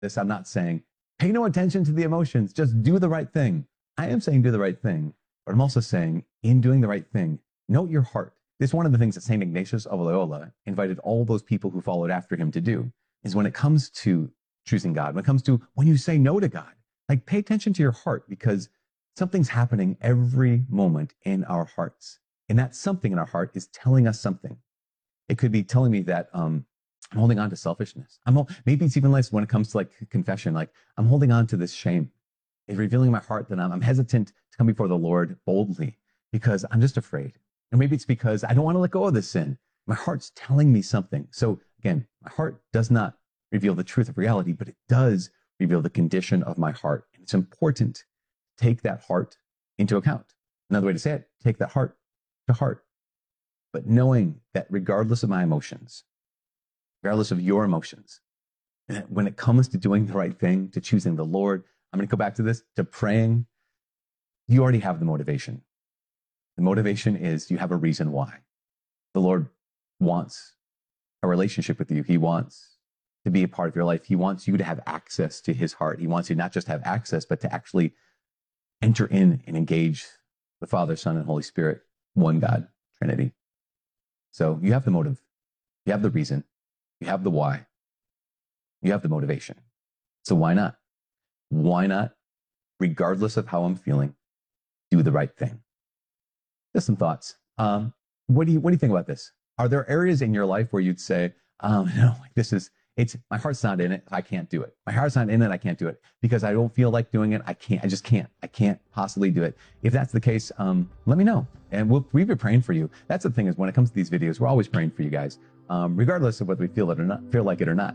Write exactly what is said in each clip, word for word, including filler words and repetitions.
this, I'm not saying pay no attention to the emotions, just do the right thing. I am saying do the right thing, but I'm also saying in doing the right thing, note your heart. This is one of the things that Saint Ignatius of Loyola invited all those people who followed after him to do, is when it comes to choosing God, when it comes to when you say no to God, like pay attention to your heart, because something's happening every moment in our hearts. And that something in our heart is telling us something. It could be telling me that um, I'm holding on to selfishness. I'm maybe it's even less when it comes to like confession, like I'm holding on to this shame. It's revealing in my heart that I'm, I'm hesitant to come before the Lord boldly because I'm just afraid. And maybe it's because I don't want to let go of this sin. My heart's telling me something. So again, my heart does not reveal the truth of reality, but it does reveal the condition of my heart. And it's important to take that heart into account. Another way to say it, take that heart to heart. But knowing that regardless of my emotions, regardless of your emotions, that when it comes to doing the right thing, to choosing the Lord, I'm going to go back to this, to praying, you already have the motivation. The motivation is you have a reason why. The Lord wants a relationship with you. He wants to be a part of your life. He wants you to have access to his heart. He wants you not just to have access, but to actually enter in and engage the Father, Son, and Holy Spirit, one God, Trinity. So you have the motive, you have the reason, you have the why, you have the motivation. So why not? Why not, regardless of how I'm feeling, do the right thing? Just some thoughts. Um, what do you what do you think about this? Are there areas in your life where you'd say, um, no, this is it's my heart's not in it, I can't do it. My heart's not in it, I can't do it because I don't feel like doing it. I can't. I just can't. I can't possibly do it. If that's the case, um, let me know, and we'll we've been praying for you. That's the thing is when it comes to these videos, we're always praying for you guys, um, regardless of whether we feel it or not, feel like it or not.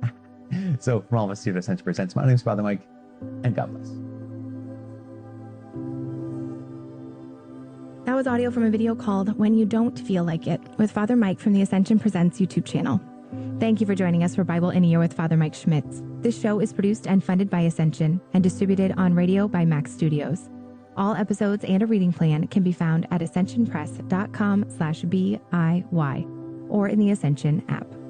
So from all of us here at Ascension Presents, my name is Father Mike, and God bless. That was audio from a video called When You Don't Feel Like It with Father Mike from the Ascension Presents YouTube channel. Thank you for joining us for Bible in a Year with Father Mike Schmitz. This show is produced and funded by Ascension and distributed on radio by Max Studios. All episodes and a reading plan can be found at ascension press dot com slash B I Y or in the Ascension app.